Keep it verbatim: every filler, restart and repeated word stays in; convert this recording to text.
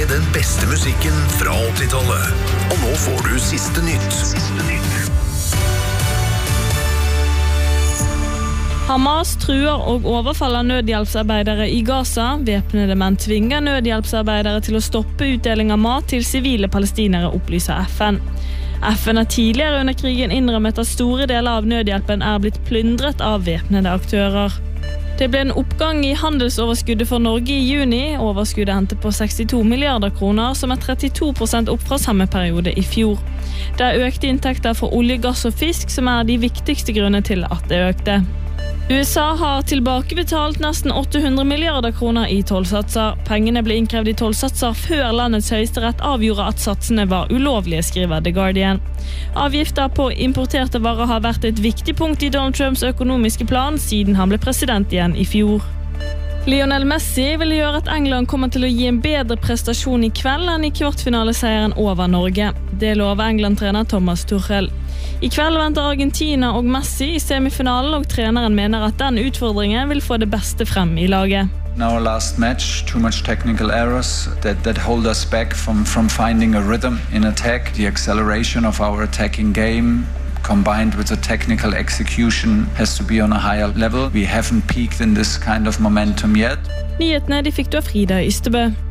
den beste musikken fra åttitallet. Og nå får du siste nytt. Siste nytt. Hamas truer og overfaller nødhjelpsarbeidere i Gaza. Væpnede menn tvinger nødhjelpsarbeidere til å stoppe utdeling av mat til sivile palestinere, opplyser F N. F N har tidligere under krigen innrømmet at store deler av nødhjelpen er blitt plyndret av væpnede aktører. Det ble en oppgang i handelsoverskuddet for Norge i juni. Overskuddet hentet på sekstito milliarder kroner, som er trettito prosent opp fra samme periode i fjor. Det er økte inntekter for olje, gass og fisk, som er de viktigste grunnene til at det økte. U S A har tilbakebetalt nesten åtte hundre milliarder kroner i tollsatser. Pengene ble innkrevd i tollsatser før landets høyesterett avgjorde at satsene var ulovlige, skriver The Guardian. Avgifter på importerte varer har vært et viktig punkt i Donald Trumps økonomiske plan siden han ble president igjen i fjor. Lionel Messi vil gjøre at England kommer til å gi en bedre prestasjon i kveld enn i kvartfinaleseieren over Norge. Det lover England-trener Thomas Tuchel. I kveld venter Argentina og Messi i semifinalen, og treneren mener at den utfordringen vil få det beste frem i laget. In our last match, too much technical errors that, that hold us back from, from finding a rhythm in attack. The acceleration of our attacking game combined with the technical execution has to be on a higher level. We haven't peaked in this kind of momentum yet. Nyhetene de fikk du av Frida Ystebø.